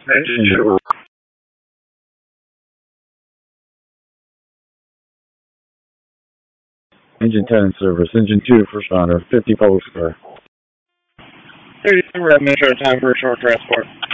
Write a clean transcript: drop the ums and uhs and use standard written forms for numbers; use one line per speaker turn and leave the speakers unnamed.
Engine 10 in service. Engine 2, first responder, 50 Police car.
37 Red Metro, time for a short transport.